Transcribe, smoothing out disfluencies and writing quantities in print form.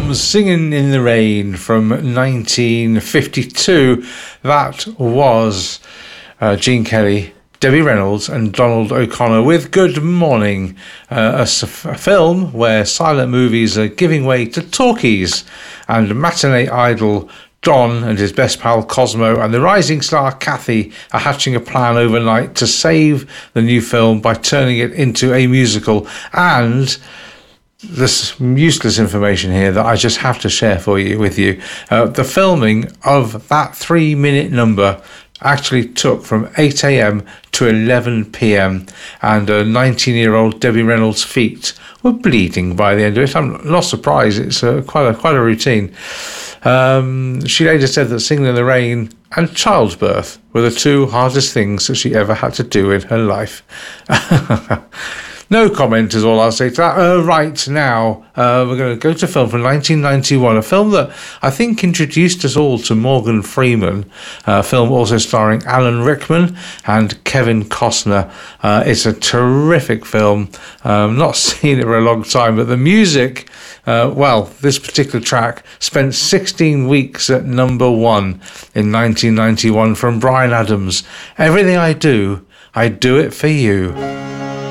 From Singing in the Rain from 1952, that was Gene Kelly, Debbie Reynolds and Donald O'Connor with Good Morning, a film where silent movies are giving way to talkies, and matinee idol Don and his best pal Cosmo and the rising star Kathy are hatching a plan overnight to save the new film by turning it into a musical. And this useless information here that I just have to share with you. The filming of that 3-minute number actually took from 8 a.m. to 11 p.m. and 19-year-old Debbie Reynolds' feet were bleeding by the end of it. I'm not surprised. It's quite a routine. She later said that singing in the rain and childbirth were the two hardest things that she ever had to do in her life. No comment is all I'll say to that. Right, now, we're going to go to a film from 1991, a film that I think introduced us all to Morgan Freeman, a film also starring Alan Rickman and Kevin Costner. It's a terrific film. Not seen it for a long time, but the music, this particular track spent 16 weeks at number 1 in 1991 from Bryan Adams. Everything I do it for you.